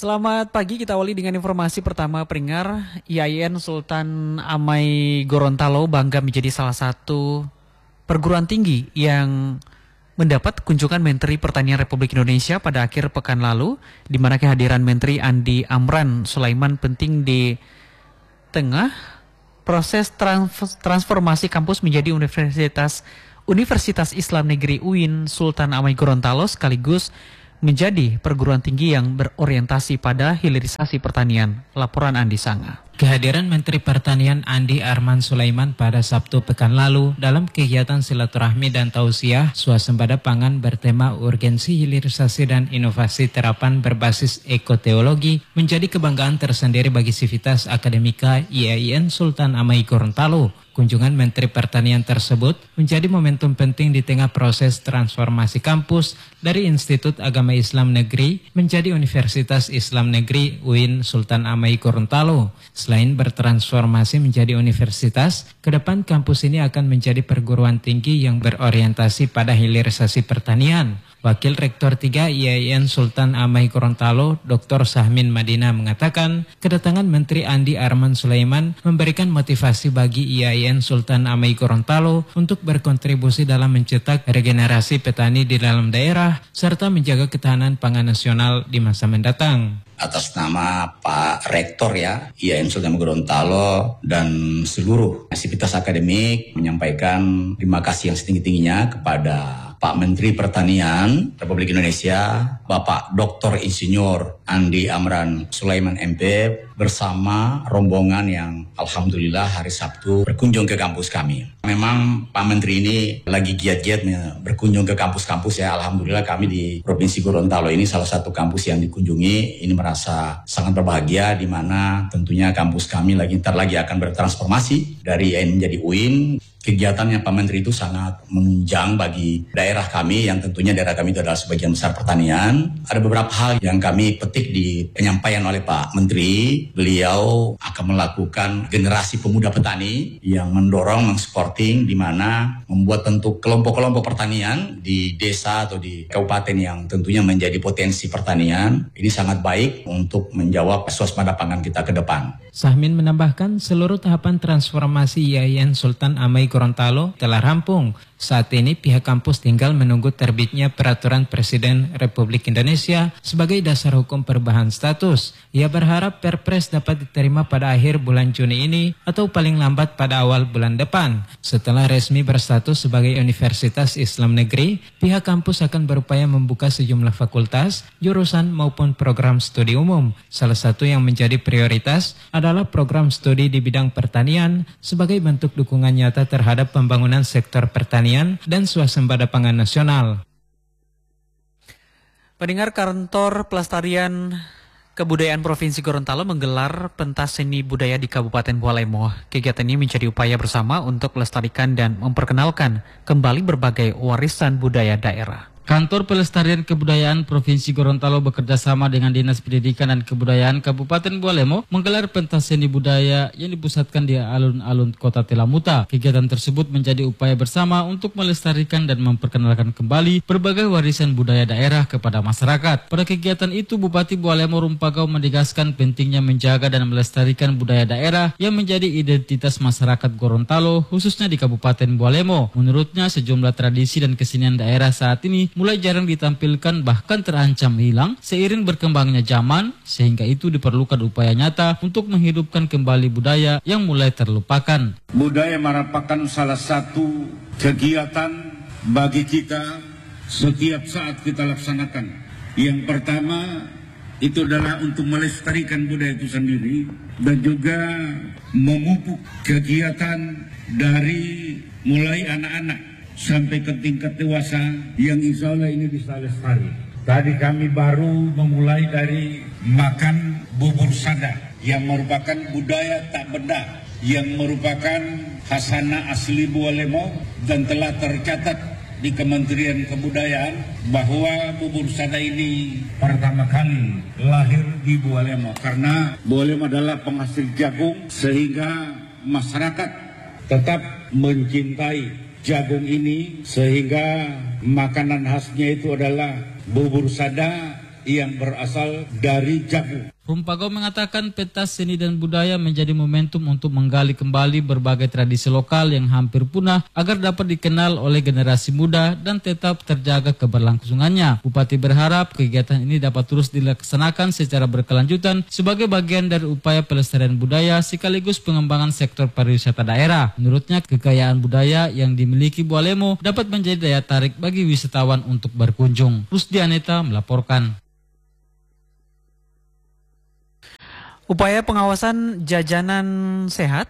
Selamat pagi, kita awali dengan informasi pertama. Peringar IAIN Sultan Amai Gorontalo bangga menjadi salah satu perguruan tinggi yang mendapat kunjungan Menteri Pertanian Republik Indonesia pada akhir pekan lalu, di mana kehadiran Menteri Andi Amran Sulaiman penting di tengah proses transformasi kampus menjadi Universitas Islam Negeri UIN Sultan Amai Gorontalo, sekaligus menjadi perguruan tinggi yang berorientasi pada hilirisasi pertanian. Laporan Andi Sanga. Kehadiran Menteri Pertanian Andi Arman Sulaiman pada Sabtu pekan lalu dalam kegiatan silaturahmi dan tausiah swasembada pangan bertema urgensi hilirisasi dan inovasi terapan berbasis ekoteologi menjadi kebanggaan tersendiri bagi Sivitas Akademika IAIN Sultan Amai Gorontalo. Kunjungan Menteri Pertanian tersebut menjadi momentum penting di tengah proses transformasi kampus dari Institut Agama Islam Negeri menjadi Universitas Islam Negeri UIN Sultan Amai Gorontalo. Selain bertransformasi menjadi universitas, ke depan kampus ini akan menjadi perguruan tinggi yang berorientasi pada hilirisasi pertanian. Wakil Rektor 3 IAIN Sultan Amai Gorontalo, Dr. Sahmin Madina mengatakan, kedatangan Menteri Andi Arman Sulaiman memberikan motivasi bagi IAIN Sultan Amai Gorontalo untuk berkontribusi dalam mencetak regenerasi petani di dalam daerah, serta menjaga ketahanan pangan nasional di masa mendatang. Atas nama Pak Rektor ya, IAIN Sultan Amai Gorontalo dan seluruh sivitas akademik menyampaikan terima kasih yang setinggi-tingginya kepada Pak Menteri Pertanian Republik Indonesia, Bapak Dr. Insinyur Andi Amran Sulaiman MP bersama rombongan yang alhamdulillah hari Sabtu berkunjung ke kampus kami. Memang Pak Menteri ini lagi giat-giat berkunjung ke kampus-kampus ya. Alhamdulillah kami di Provinsi Gorontalo ini salah satu kampus yang dikunjungi. Ini merasa sangat berbahagia di mana tentunya kampus kami ntar lagi akan bertransformasi dari IAIN menjadi UIN. Kegiatannya Pak Menteri itu sangat menunjang bagi daerah kami yang tentunya daerah kami itu adalah sebagian besar pertanian. Ada beberapa hal yang kami petik di penyampaian oleh Pak Menteri. Beliau akan melakukan generasi pemuda petani yang mendorong, mensupporting di mana membuat tentu kelompok-kelompok pertanian di desa atau di kabupaten yang tentunya menjadi potensi pertanian. Ini sangat baik untuk menjawab swasembada pangan kita ke depan. Sahmin menambahkan seluruh tahapan transformasi IAIN Sultan Amai Gorontalo telah rampung. Saat ini pihak kampus tinggal menunggu terbitnya peraturan Presiden Republik Indonesia sebagai dasar hukum perubahan status. Ia berharap Perpres dapat diterima pada akhir bulan Juni ini atau paling lambat pada awal bulan depan. Setelah resmi berstatus sebagai Universitas Islam Negeri, pihak kampus akan berupaya membuka sejumlah fakultas, jurusan maupun program studi umum. Salah satu yang menjadi prioritas adalah program studi di bidang pertanian sebagai bentuk dukungan nyata terhadap pembangunan sektor pertanian dan swasembada pangan nasional. Pendengar, Kantor Pelestarian Kebudayaan Provinsi Gorontalo menggelar pentas seni budaya di Kabupaten Bualemo. Kegiatan ini menjadi upaya bersama untuk melestarikan dan memperkenalkan kembali berbagai warisan budaya daerah. Kantor Pelestarian Kebudayaan Provinsi Gorontalo bekerjasama dengan Dinas Pendidikan dan Kebudayaan Kabupaten Bualemo menggelar pentas seni budaya yang dipusatkan di alun-alun Kota Telamuta. Kegiatan tersebut menjadi upaya bersama untuk melestarikan dan memperkenalkan kembali berbagai warisan budaya daerah kepada masyarakat. Pada kegiatan itu, Bupati Bualemo Rumpagau menegaskan pentingnya menjaga dan melestarikan budaya daerah yang menjadi identitas masyarakat Gorontalo, khususnya di Kabupaten Bualemo. Menurutnya, sejumlah tradisi dan kesenian daerah saat ini mulai jarang ditampilkan, bahkan terancam hilang seiring berkembangnya zaman, sehingga itu diperlukan upaya nyata untuk menghidupkan kembali budaya yang mulai terlupakan. Budaya merupakan salah satu kegiatan bagi kita setiap saat kita laksanakan. Yang pertama itu adalah untuk melestarikan budaya itu sendiri dan juga memupuk kegiatan dari mulai anak-anak sampai ke tingkat dewasa yang insya Allah ini bisa lestari. Tadi kami baru memulai dari makan bubur sada yang merupakan budaya tak benda, yang merupakan khasana asli Bualemo dan telah tercatat di Kementerian Kebudayaan bahwa bubur sada ini pertama kali lahir di Bualemo karena Bualemo adalah penghasil jagung, sehingga masyarakat tetap mencintai jagung ini sehingga makanan khasnya itu adalah bubur sada yang berasal dari Jabu. Rumpagau mengatakan pentas seni dan budaya menjadi momentum untuk menggali kembali berbagai tradisi lokal yang hampir punah agar dapat dikenal oleh generasi muda dan tetap terjaga keberlangsungannya. Bupati berharap kegiatan ini dapat terus dilaksanakan secara berkelanjutan sebagai bagian dari upaya pelestarian budaya sekaligus pengembangan sektor pariwisata daerah. Menurutnya, kekayaan budaya yang dimiliki Bualemo dapat menjadi daya tarik bagi wisatawan untuk berkunjung. Rusdi Aneta melaporkan. Upaya pengawasan jajanan sehat.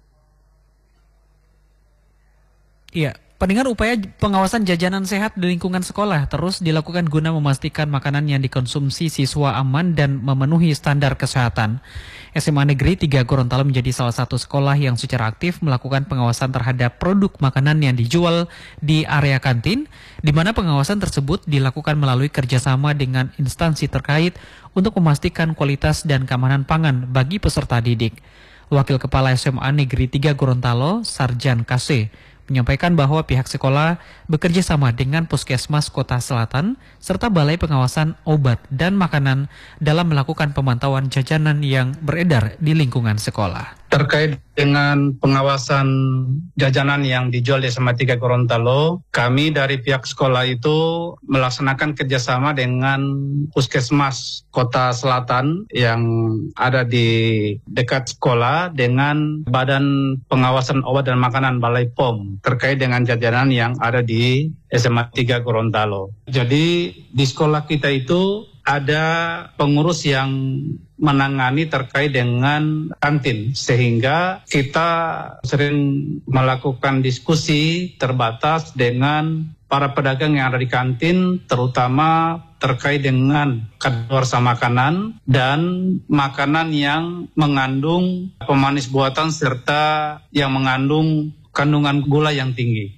Iya, pendengar, upaya pengawasan jajanan sehat di lingkungan sekolah terus dilakukan guna memastikan makanan yang dikonsumsi siswa aman dan memenuhi standar kesehatan. SMA Negeri 3 Gorontalo menjadi salah satu sekolah yang secara aktif melakukan pengawasan terhadap produk makanan yang dijual di area kantin, di mana pengawasan tersebut dilakukan melalui kerjasama dengan instansi terkait untuk memastikan kualitas dan keamanan pangan bagi peserta didik. Wakil Kepala SMA Negeri 3 Gorontalo, Sarjan Kase, menyampaikan bahwa pihak sekolah bekerja sama dengan Puskesmas Kota Selatan serta Balai Pengawasan Obat dan Makanan dalam melakukan pemantauan jajanan yang beredar di lingkungan sekolah. Terkait dengan pengawasan jajanan yang dijual di SMA 3 Gorontalo, kami dari pihak sekolah itu melaksanakan kerjasama dengan Puskesmas Kota Selatan yang ada di dekat sekolah dengan Badan Pengawasan Obat dan Makanan Balai POM terkait dengan jajanan yang ada di SMA 3 Gorontalo. Jadi di sekolah kita itu ada pengurus yang menangani terkait dengan kantin, sehingga kita sering melakukan diskusi terbatas dengan para pedagang yang ada di kantin, terutama terkait dengan kadaluarsa makanan dan makanan yang mengandung pemanis buatan serta yang mengandung kandungan gula yang tinggi.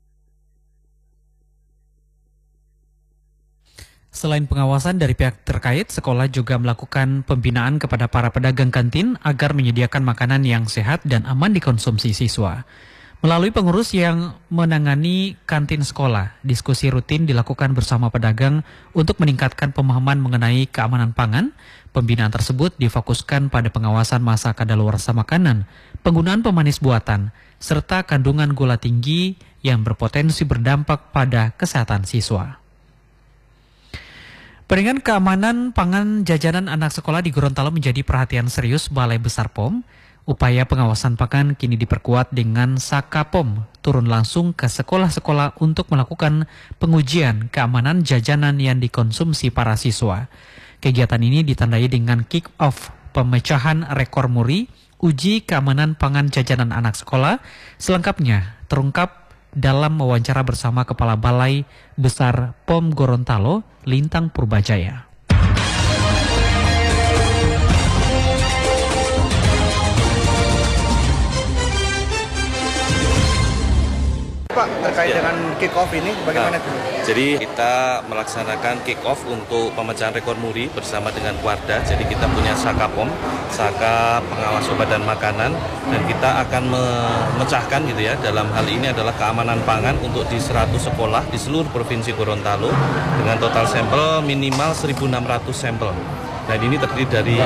Selain pengawasan dari pihak terkait, sekolah juga melakukan pembinaan kepada para pedagang kantin agar menyediakan makanan yang sehat dan aman dikonsumsi siswa. Melalui pengurus yang menangani kantin sekolah, diskusi rutin dilakukan bersama pedagang untuk meningkatkan pemahaman mengenai keamanan pangan. Pembinaan tersebut difokuskan pada pengawasan masa kadaluarsa makanan, penggunaan pemanis buatan, serta kandungan gula tinggi yang berpotensi berdampak pada kesehatan siswa. Peningkatan keamanan pangan jajanan anak sekolah di Gorontalo menjadi perhatian serius Balai Besar POM. Upaya pengawasan pangan kini diperkuat dengan Saka POM turun langsung ke sekolah-sekolah untuk melakukan pengujian keamanan jajanan yang dikonsumsi para siswa. Kegiatan ini ditandai dengan kick-off pemecahan rekor muri, uji keamanan pangan jajanan anak sekolah. Selengkapnya terungkap dalam wawancara bersama Kepala Balai Besar POM Gorontalo, Lintang Purbajaya. Pak, terkait dengan kick-off ini bagaimana itu? Jadi kita melaksanakan kick-off untuk pemecahan rekor muri bersama dengan Kuarda. Jadi kita punya Saka POM, Saka Pengawas Obat dan Makanan, dan kita akan memecahkan gitu ya, dalam hal ini adalah keamanan pangan untuk di 100 sekolah di seluruh Provinsi Gorontalo dengan total sampel minimal 1.600 sampel. Nah ini terdiri dari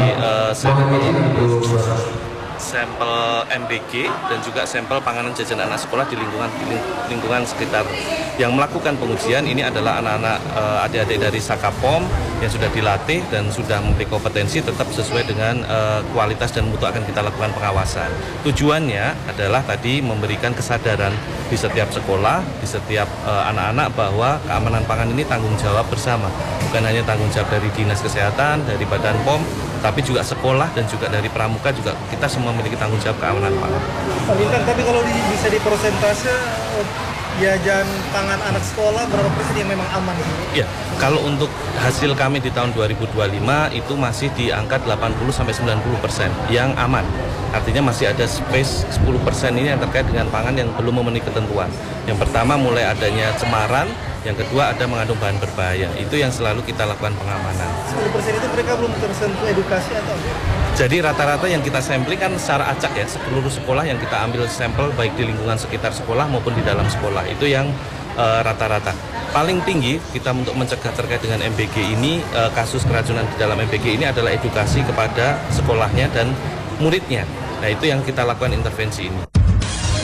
sampel MBG dan juga sampel panganan jajanan anak sekolah di lingkungan sekitar. Yang melakukan pengujian ini adalah anak-anak adik-adik dari Saka POM yang sudah dilatih dan sudah memiliki kompetensi tetap sesuai dengan kualitas dan mutu akan kita lakukan pengawasan. Tujuannya adalah tadi memberikan kesadaran di setiap sekolah, di setiap anak-anak bahwa keamanan pangan ini tanggung jawab bersama. Bukan hanya tanggung jawab dari Dinas Kesehatan, dari Badan POM, tapi juga sekolah dan juga dari pramuka juga kita semua memiliki tanggung jawab keamanan pangan. Pak Bintang, tapi kalau bisa dipersentase jajan pangan anak sekolah berapa persen yang memang aman? Ya, kalau untuk hasil kami di tahun 2025 itu masih di angka 80-90% yang aman. Artinya masih ada space 10% ini yang terkait dengan pangan yang belum memenuhi ketentuan. Yang pertama mulai adanya cemaran, yang kedua ada mengandung bahan berbahaya. Itu yang selalu kita lakukan pengamanan. 10% itu mereka belum tersentuh edukasi atau? Jadi rata-rata yang kita sampling kan secara acak ya, seluruh sekolah yang kita ambil sampel baik di lingkungan sekitar sekolah maupun di dalam sekolah. Itu yang rata-rata. Paling tinggi kita untuk mencegah terkait dengan MBG ini, kasus keracunan di dalam MBG ini adalah edukasi kepada sekolahnya dan muridnya. Nah, itu yang kita lakukan intervensi ini.